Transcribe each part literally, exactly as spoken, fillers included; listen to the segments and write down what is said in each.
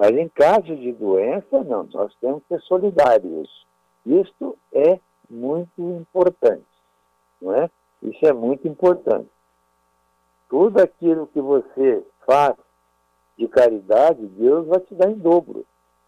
Mas em caso de doença, não, nós temos que ser solidários. Isto é muito importante, não é? Isso é muito importante. Tudo aquilo que você faz de caridade, Deus vai te dar em dobro.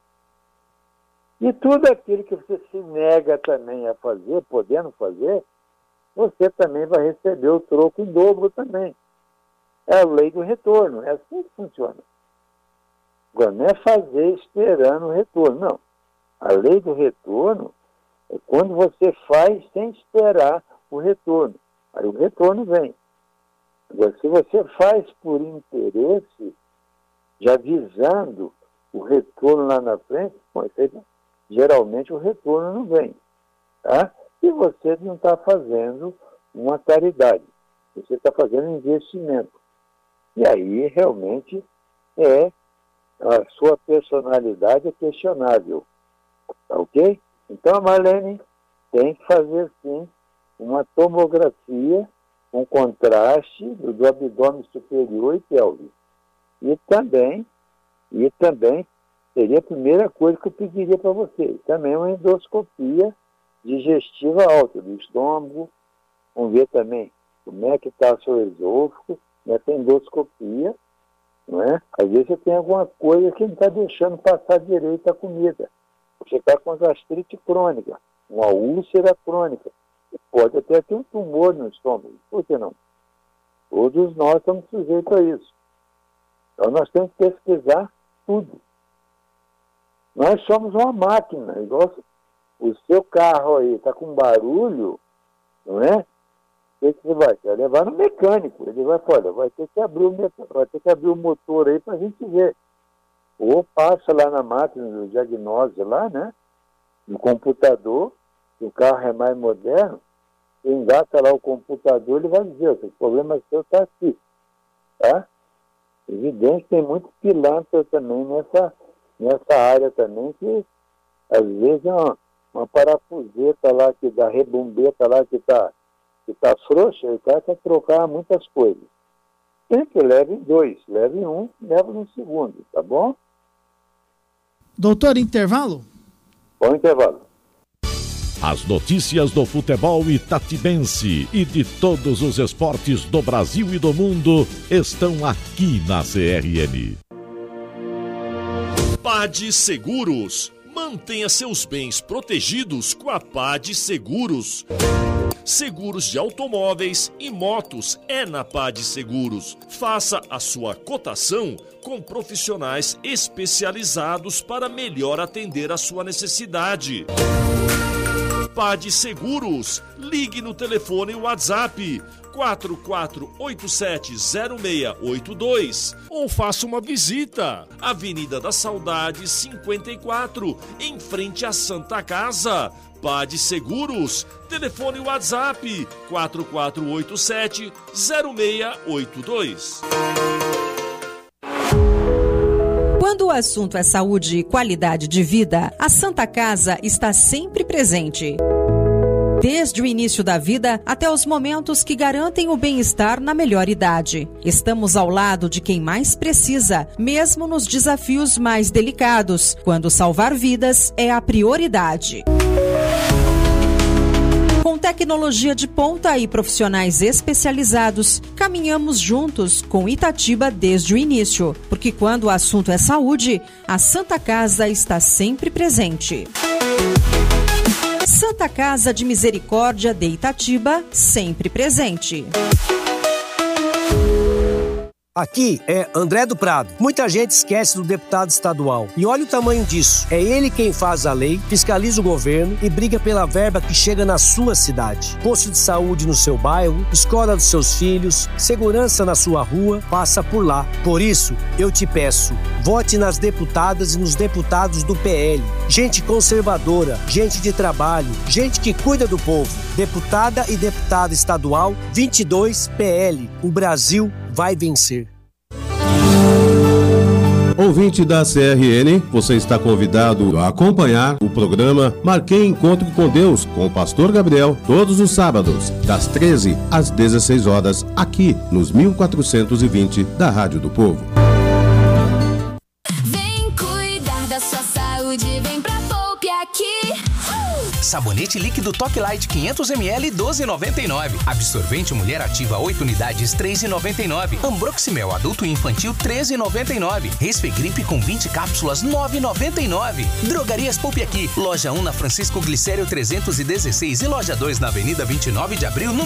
E tudo aquilo que você se nega também a fazer, podendo fazer, você também vai receber o troco em dobro também. É a lei do retorno, é assim que funciona. Agora, não é fazer esperando o retorno, não. A lei do retorno é quando você faz sem esperar o retorno. Aí o retorno vem. Agora, se você faz por interesse, já visando o retorno lá na frente, bom, geralmente o retorno não vem. Tá? E você não está fazendo uma caridade. Você está fazendo um investimento. E aí, realmente, é a sua personalidade é questionável. Tá ok? Então, a Marlene tem que fazer, sim, uma tomografia com contraste do, do abdômen superior e pélvico. E também, e também seria a primeira coisa que eu pediria para você. Também uma endoscopia digestiva alta do estômago. Vamos ver também como é que está o seu esôfago, nessa endoscopia, não é? Às vezes você tem alguma coisa que não está deixando passar direito a comida. Você está com gastrite crônica, uma úlcera crônica. Pode até ter um tumor no estômago. Por que não? Todos nós estamos sujeitos a isso. Então nós temos que pesquisar tudo. Nós somos uma máquina, igual o seu carro aí está com barulho, não é? O que você vai? Você vai levar no mecânico. Ele vai falar, vai ter que abrir o motor, vai ter que abrir o motor aí para a gente ver. Ou passa lá na máquina do diagnóstico lá, né? No computador, se o carro é mais moderno, você engata lá o computador, ele vai dizer, o problema seu está aqui. Tá? Evidente que tem muito pilantra também nessa, nessa área também, que às vezes é uma, uma parafuseta lá, que dá rebumbeta lá, que está que tá frouxa, e o cara quer trocar muitas coisas. Sempre leve em dois, leve em um, leve no segundo, tá bom? Doutor, intervalo? Bom intervalo. As notícias do futebol itatibense e de todos os esportes do Brasil e do mundo estão aqui na C R N. Pade Seguros. Mantenha seus bens protegidos com a Pade Seguros. Seguros de automóveis e motos é na Pade Seguros. Faça a sua cotação com profissionais especializados para melhor atender a sua necessidade. Pade Seguros. Ligue no telefone WhatsApp quatro quatro oito sete zero seis oito dois ou faça uma visita. Avenida da Saudade cinquenta e quatro, em frente à Santa Casa. Pade Seguros. Telefone WhatsApp quatro quatro oito sete zero seis oito dois. Quando o assunto é saúde e qualidade de vida, a Santa Casa está sempre presente. Desde o início da vida até os momentos que garantem o bem-estar na melhor idade. Estamos ao lado de quem mais precisa, mesmo nos desafios mais delicados, quando salvar vidas é a prioridade. Com tecnologia de ponta e profissionais especializados, caminhamos juntos com Itatiba desde o início, porque quando o assunto é saúde, a Santa Casa está sempre presente. Santa Casa de Misericórdia de Itatiba, sempre presente. Aqui é André do Prado. Muita gente esquece do deputado estadual. E olha o tamanho disso. É ele quem faz a lei, fiscaliza o governo e briga pela verba que chega na sua cidade. Posto de saúde no seu bairro, escola dos seus filhos, segurança na sua rua, passa por lá. Por isso, eu te peço, vote nas deputadas e nos deputados do P L. Gente conservadora, gente de trabalho, gente que cuida do povo. Deputada e deputado estadual vinte e dois P L. O Brasil vai vencer. Ouvinte da C R N, você está convidado a acompanhar o programa Marquei Encontro com Deus, com o pastor Gabriel, todos os sábados, das treze às dezesseis horas, aqui nos mil quatrocentos e vinte da Rádio do Povo. Vem cuidar. da sua saúde, vem pra Poupe Aqui. Uh! Sabonete líquido Toque Light quinhentos mililitros, doze reais e noventa e nove centavos. Absorvente Mulher Ativa oito unidades, três reais e noventa e nove centavos. Ambroximel Adulto e Infantil, treze reais e noventa e nove centavos. Resfegripe com vinte cápsulas, nove reais e noventa e nove centavos. Drogarias Poupe Aqui. Loja um na Francisco Glicério trezentos e dezesseis e loja dois na Avenida vinte e nove de Abril, no